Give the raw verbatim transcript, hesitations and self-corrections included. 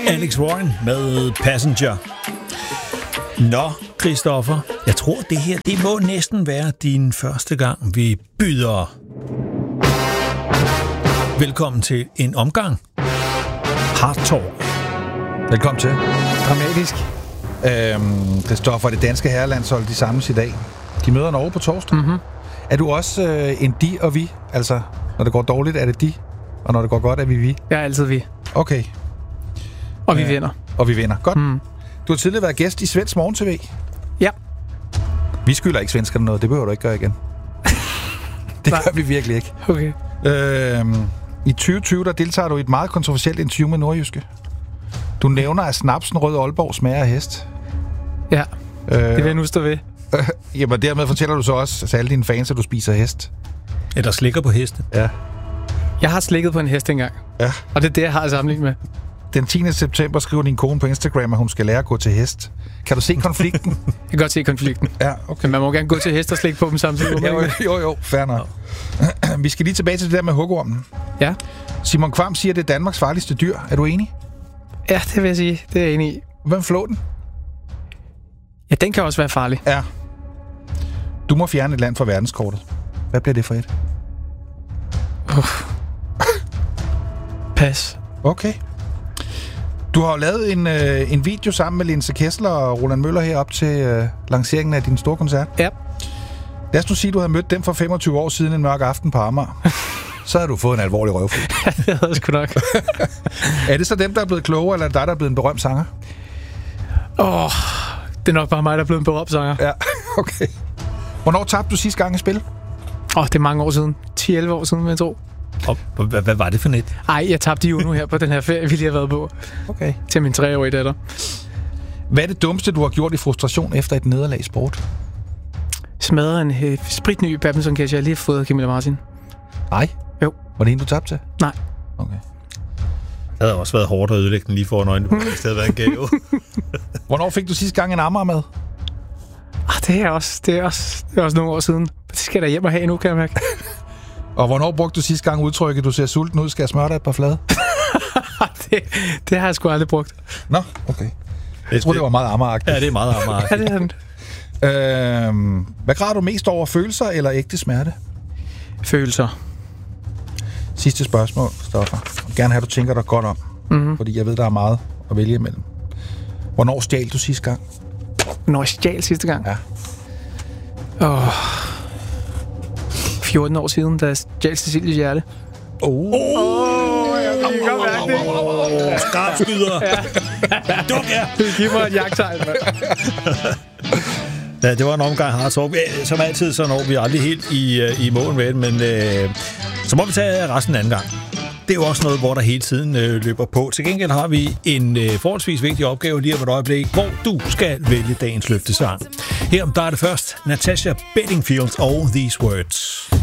Alex Warren med Passenger. Nå, Christoffer, jeg tror, det her det må næsten være din første gang, vi byder velkommen til en omgang Hard Talk. Velkommen til. Dramatisk. Øhm, Christoffer, det danske herrelandshold, de samles i dag. De møder Norge på torsdag. Mm-hmm. Er du også øh, en de og vi? Altså, når det går dårligt, er det de, og når det går godt, er vi vi? Jeg er altid vi. Okay. Og vi øh, vinder. Og vi vinder. Godt. Mm. Du har tidligere været gæst i Svensk Morgen T V. Ja. Vi skylder ikke svenskerne noget. Det behøver du ikke gøre igen. Det gør vi virkelig ikke. Okay. Øhm, I tyve tyve, der deltager du i et meget kontroversielt interview med Nordjyske. Du nævner, at snapsen Rød Aalborg smager af hest. Ja, øh, det vil jeg nu stå ved. Øh, jamen, dermed fortæller du så også til alle dine fans, at du spiser hest. Eller slikker på heste. Ja. Jeg har slikket på en hest engang. Ja. Og det er det, jeg har sammenlignet med. Den tiende september skriver din kone på Instagram, at hun skal lære at gå til hest. Kan du se konflikten? Jeg kan godt se konflikten. Ja, okay. Men man må gerne gå til hest og slikke på dem samtidig. jo, jo, jo, fair nok. Vi skal lige tilbage til det der med hugormen. Ja. Simon Kvam siger, at det er Danmarks farligste dyr. Er du enig? Ja, det vil jeg sige. Det er jeg enig i. Hvem flå den? Ja, den kan også være farlig. Ja. Du må fjerne et land fra verdenskortet. Hvad bliver det for et? Uh. Pas. Okay. Du har jo lavet en, øh, en video sammen med Linse Kessler og Roland Møller herop til øh, lanceringen af din store koncert. Ja. Lad os nu sige, at du havde mødt dem for femogtyve år siden en mørk aften på Amager. Så havde du fået en alvorlig røvfuld. Ja, det havde jeg sgu nok. Er det så dem, der er blevet klogere, eller er det dig, der er blevet en berømt sanger? Åh, oh, det er nok bare mig, der er blevet en berømt sanger. Ja, okay. Hvornår tabte du sidste gang i spil? Åh, oh, det er mange år siden. ti elleve år siden, vil jeg tro. Og hvad, hvad var det for net? Ej, jeg tabte jo nu her på den her ferie, vi lige har været på. Okay. Til min treårige datter. Hvad er det dummeste, du har gjort i frustration efter et nederlag i sport? Smadret en øh, spritny badminton-catch, jeg lige har fået af Camilla Martin. Nej. Jo. Var det en, du tabte til? Nej. Okay. Det havde også været hårdt at ødelægge den lige foran øjnene. Det havde været en gave. Hvornår fik du sidste gang en Amager med? Ah, det er også, det er også, det er også nogle år siden. Det skal jeg da hjem og have nu, kan jeg mærke. Og hvornår brugte du sidste gang udtrykket, du ser sulten ud, skal jeg smøre dig et par flade? det, det har jeg sgu aldrig brugt. Nå, okay. Jeg troede, det var meget Amager-agtigt. Ja, det er meget Amager-agtigt. Ja, det er den. Øhm, hvad græder du mest over, følelser eller ægte smerte? Følelser. Sidste spørgsmål, Stoffer. Jeg vil gerne have, at du tænker dig godt om. Mm-hmm. Fordi jeg ved, der er meget at vælge imellem. Hvornår stjal du sidste gang? Hvornår jeg stjal sidste gang? Ja. Åh... fjorten år siden, da jeg stjal Cecilies hjerte. Åh! Oh. Åh, jeg kan godt mærke det. Skarpskyder. Duk, ja. Det giver mig et jagttegn, mand. Ja, det var en omgang Hard Talk. Som altid, så når vi aldrig helt i, i mål med det, men øh, så må vi tage resten anden gang. Det er jo også noget, hvor der hele tiden øh, løber på. Til gengæld har vi en øh, forholdsvis vigtig opgave lige om et øjeblik, hvor du skal vælge dagens løftesang. Her der er det først Natasha Bedingfield og These Words.